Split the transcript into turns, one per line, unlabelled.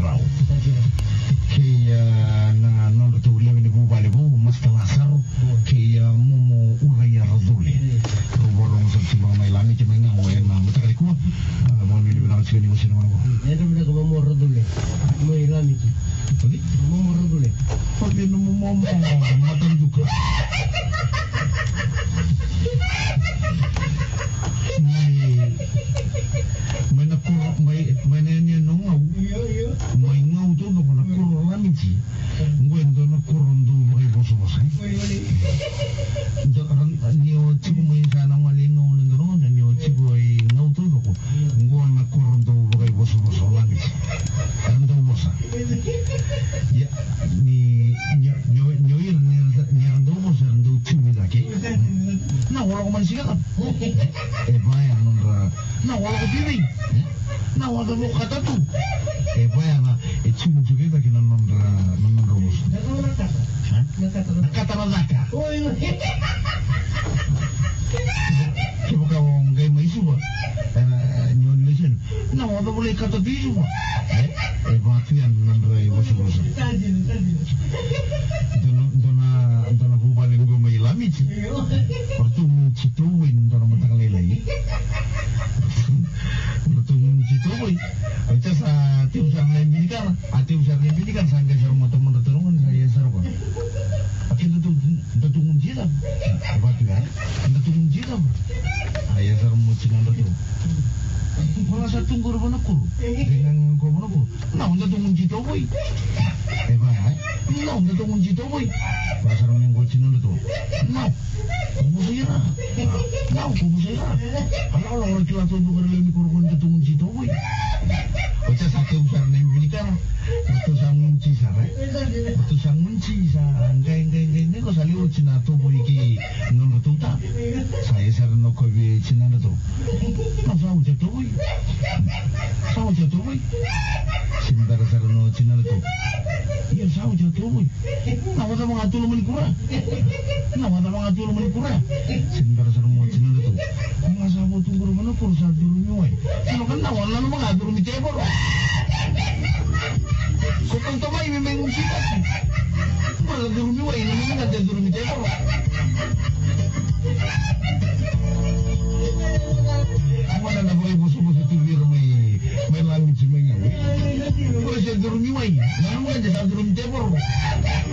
rau. Kaya na non tu lewe ni buba lebu mas telasar kaya mumu uraya radule. Borong sa cuma may lami cuma ngau na matakali ko. Mo ni bilang sini musin mo.
Ito na ko mo radule. May lami ki.
Pagi?
Mo radule.
Pagi no mo matan juga. May nanya no ngau. May ngau tu no na kuro lami ji. Ngwendo na kuro ndo may boso-boso. Nio chibu mo sana mali ngau lindro na nio chibu ay ngau tu no ko. Ngwan na kuro ndo may boso-boso lami ji. Ando bosa. Ya ni nio ir ni ando bosa ando chibu dake. Na wala ko man siya. Baya nondra. Na wala ko pili. Na wala mo kata tu. Baya na chibu juga dake na nondra bosa. Nakata razaka. Coba kau gay mai suba. Nyon lesen. Na wala boleh kata di suba. Batian nondra bosa. Dona bubale ngo mai lamit. Ortu cituin dona matang lelai. Ortu cituin. Aja sa tiusar lembilikan, tiusar lembilikan sangga sa teman terungan saya sarwa. Akin tu munjira. Batian, tu munjira. Ayah sarmu cinan tu. Wala sa tunggur banaku dengan ko banaku. Na onda tu munjito boy. Ba, na onda tu munjito boy. Pasar minggu cinan tu. Na. Kubusira. Na kubusira. Ala orang kila tu bukan lagi kurun tu munjito boy. Ocha sate usar nem bilikan. Itu sang munci sare. Itu sang munci sa ngai ko sali ucina tu boy ki non tu ta. Saya sarno ko bi cinan tu. Na sa uca tu boy. Sao jatuh boy? Sebentar sarno cinan tu. Iya sao jatuh boy. Nawa ta mga tulo man kura. Nawa ta mga tulo man kura. Sebentar sarno cinan tu. Mga sabo tungguro man ko sa duro nyoy. Sino kan nawa na mga duro mi tebor. Ko kan to may memang sikat. Para duro nyoy na mga duro mi tebor. Mana na boleh boso-boso tiwir may lamit si may ngawi. Kung siya durumi may, naman ka sa durumi tebor.